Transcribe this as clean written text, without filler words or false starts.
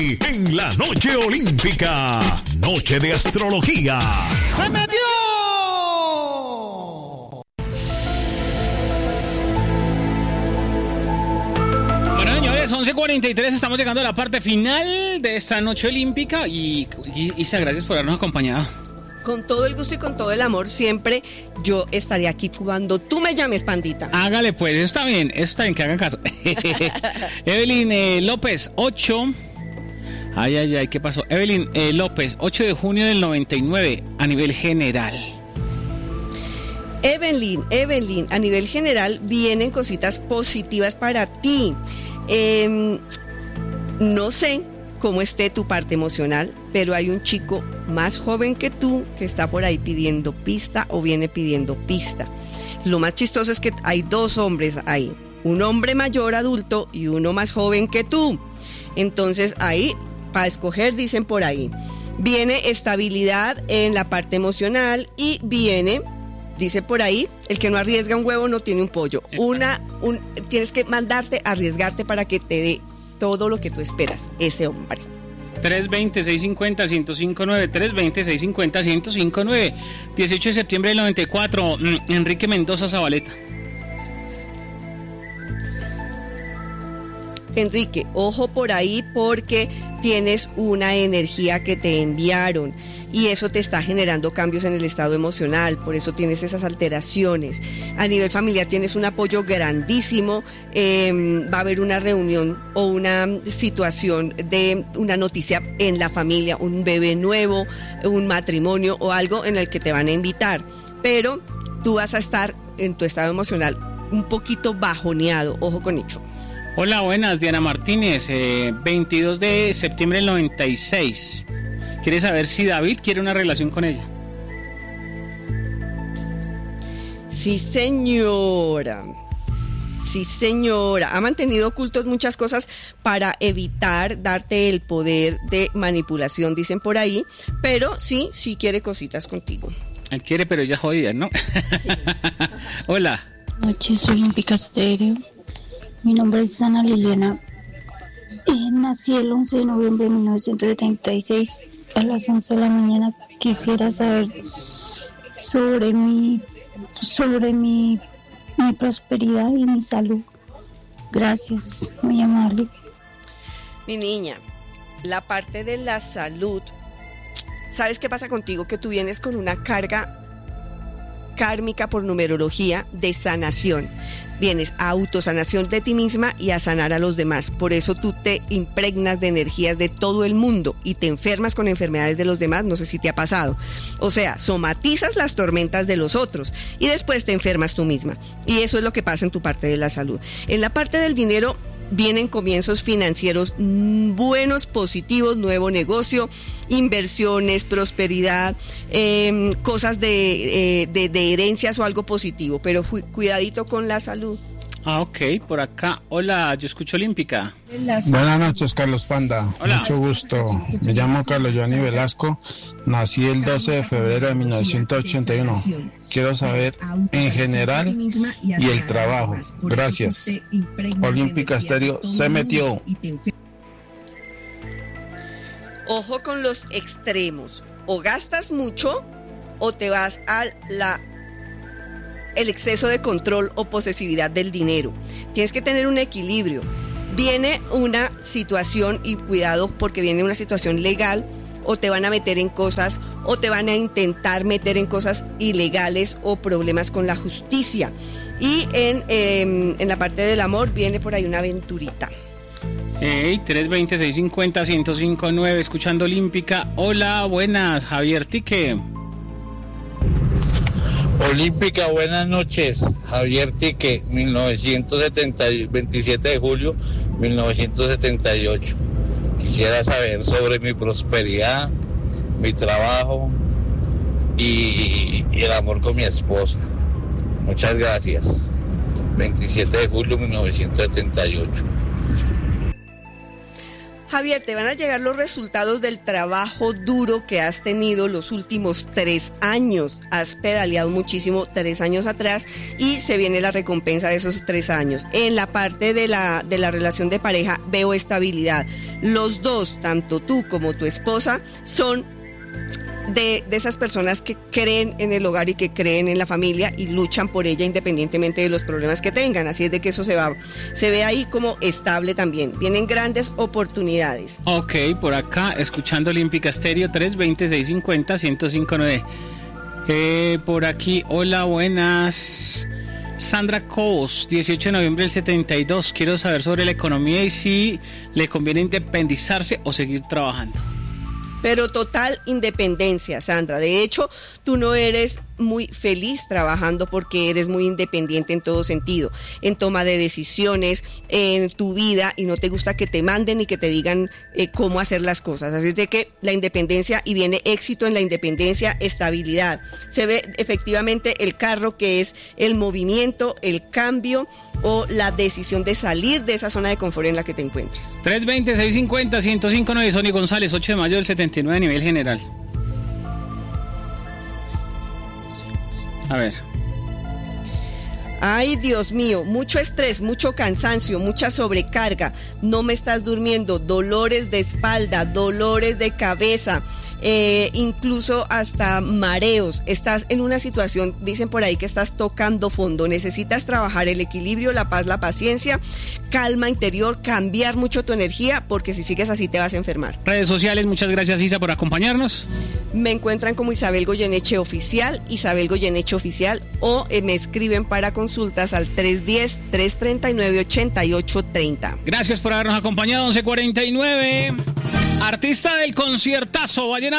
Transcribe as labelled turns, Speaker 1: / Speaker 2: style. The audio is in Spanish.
Speaker 1: En la noche olímpica, noche de astrología.
Speaker 2: ¡Se metió!
Speaker 3: Bueno, señores, 11:43, estamos llegando a la parte final de esta noche olímpica y Isa, gracias por habernos acompañado.
Speaker 4: Con todo el gusto y con todo el amor, siempre yo estaré aquí cuando tú me llames, pandita.
Speaker 3: Hágale pues, está bien que hagan caso. Evelyn López, 8... Ay, ¿qué pasó? Evelyn López, 8 de junio del 99, a nivel general.
Speaker 4: Evelyn, a nivel general vienen cositas positivas para ti. No sé cómo esté tu parte emocional, pero hay un chico más joven que tú que está por ahí pidiendo pista o viene pidiendo pista. Lo más chistoso es que hay dos hombres ahí, un hombre mayor adulto y uno más joven que tú. Entonces ahí, para escoger, dicen por ahí, viene estabilidad en la parte emocional y viene, dice por ahí, el que no arriesga un huevo no tiene un pollo. Tienes que mandarte a arriesgarte para que te dé todo lo que tú esperas, ese hombre.
Speaker 3: 320-650-1059, 320-650-1059, 18 de septiembre del 94, Enrique Mendoza Zabaleta.
Speaker 4: Enrique, ojo por ahí porque tienes una energía que te enviaron y eso te está generando cambios en el estado emocional, por eso tienes esas alteraciones. A nivel familiar tienes un apoyo grandísimo, va a haber una reunión o una situación de una noticia en la familia, un bebé nuevo, un matrimonio o algo en el que te van a invitar, pero tú vas a estar en tu estado emocional un poquito bajoneado, ojo con eso.
Speaker 3: Hola, buenas, Diana Martínez, 22 de septiembre del 96. ¿Quiere saber si David quiere una relación con ella?
Speaker 4: Sí, señora. Ha mantenido ocultos muchas cosas para evitar darte el poder de manipulación, dicen por ahí, pero sí quiere cositas contigo.
Speaker 3: Él quiere, pero ella es jodida, ¿no? Sí. Hola.
Speaker 5: Noches Olímpicas Estéreo. Mi nombre es Ana Liliana. Nací el 11 de noviembre de 1976 a las 11 de la mañana. Quisiera saber sobre mi prosperidad y mi salud. Gracias, muy amables.
Speaker 4: Mi niña, la parte de la salud, ¿sabes qué pasa contigo? Que tú vienes con una carga kármica por numerología de sanación. Vienes a autosanación de ti misma y a sanar a los demás. Por eso tú te impregnas de energías de todo el mundo y te enfermas con enfermedades de los demás. No sé si te ha pasado. O sea, somatizas las tormentas de los otros y después te enfermas tú misma. Y eso es lo que pasa en tu parte de la salud. En la parte del dinero vienen comienzos financieros buenos, positivos, nuevo negocio, inversiones, prosperidad, cosas de herencias o algo positivo, pero cuidadito con la salud.
Speaker 3: Ok, por acá. Hola, yo escucho Olímpica.
Speaker 6: Buenas noches, Carlos Panda.
Speaker 3: Hola.
Speaker 6: Mucho gusto. Me llamo Carlos Giovanni Velasco. Nací el 12 de febrero de 1981. Quiero saber en general y el trabajo. Gracias. Olímpica Estéreo se metió.
Speaker 4: Ojo con los extremos. O gastas mucho o te vas a el exceso de control o posesividad del dinero. Tienes que tener un equilibrio. Viene una situación, y cuidado porque viene una situación legal, o te van a meter en cosas, o te van a intentar meter en cosas ilegales o problemas con la justicia. Y en la parte del amor viene por ahí una aventurita.
Speaker 3: Hey, 320-650-1059, escuchando Olímpica. Hola, buenas, Javier Tique.
Speaker 7: Olímpica, buenas noches. Javier Tique, 27 de julio 1978. Quisiera saber sobre mi prosperidad, mi trabajo y el amor con mi esposa. Muchas gracias. 27 de julio 1978.
Speaker 4: Javier, te van a llegar los resultados del trabajo duro que has tenido los últimos 3 años. Has pedaleado muchísimo 3 años atrás y se viene la recompensa de esos 3 años. En la parte de la relación de pareja veo estabilidad. Los dos, tanto tú como tu esposa, son de esas personas que creen en el hogar y que creen en la familia y luchan por ella independientemente de los problemas que tengan. Así es de que eso se ve ahí como estable también. Vienen grandes oportunidades.
Speaker 3: Ok, por acá, escuchando Olímpica Estéreo 320-650-1059. Por aquí, hola, buenas. Sandra Cobos, 18 de noviembre del 72. Quiero saber sobre la economía y si le conviene independizarse o seguir trabajando.
Speaker 4: Pero total independencia, Sandra. De hecho, tú no eres muy feliz trabajando porque eres muy independiente en todo sentido, en toma de decisiones, en tu vida, y no te gusta que te manden y que te digan cómo hacer las cosas. Así es de que la independencia, y viene éxito en la independencia, estabilidad. Se ve efectivamente el carro, que es el movimiento, el cambio o la decisión de salir de esa zona de confort en la que te encuentres.
Speaker 3: 320-650-1059, Sonny González, 8 de mayo del 79 a nivel general. A ver.
Speaker 4: Ay, Dios mío, mucho estrés, mucho cansancio, mucha sobrecarga, no me estás durmiendo, dolores de espalda, dolores de cabeza, incluso hasta mareos. Estás en una situación, dicen por ahí que estás tocando fondo. Necesitas trabajar el equilibrio, la paz, la paciencia, calma interior, cambiar mucho tu energía, porque si sigues así te vas a enfermar.
Speaker 3: Redes sociales, muchas gracias, Isa, por acompañarnos.
Speaker 4: Me encuentran como Isabel Goyeneche Oficial, o me escriben para consultas al 310-339-8830.
Speaker 3: Gracias por habernos acompañado, 11:49. Artista del conciertazo, Vallenato.